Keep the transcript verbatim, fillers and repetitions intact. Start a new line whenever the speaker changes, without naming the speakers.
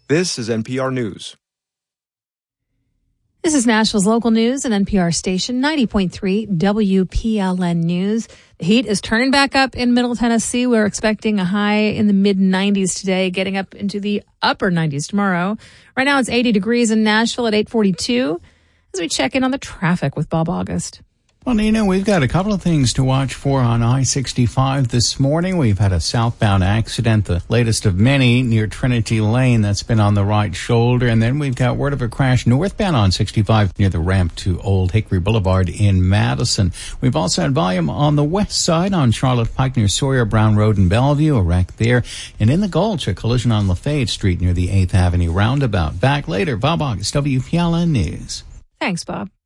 This is N P R News.
This is Nashville's local news and N P R station ninety point three W P L N News. The heat is turning back up in Middle Tennessee. We're expecting a high in the mid nineties today, getting up into the upper nineties tomorrow. Right now it's eighty degrees in Nashville at eight forty-two. As we check in on the traffic with Bob August.
Well, Nina, we've got a couple of things to watch for on I sixty-five this morning. We've had a southbound accident, the latest of many, near Trinity Lane. That's been on the right shoulder. And then we've got word of a crash northbound on sixty-five near the ramp to Old Hickory Boulevard in Madison. We've also had volume on the west side on Charlotte Pike near Sawyer Brown Road in Bellevue, a wreck there. And in the Gulch, a collision on Lafayette Street near the eighth Avenue roundabout. Back later, Bob August, W P L N News.
Thanks, Bob.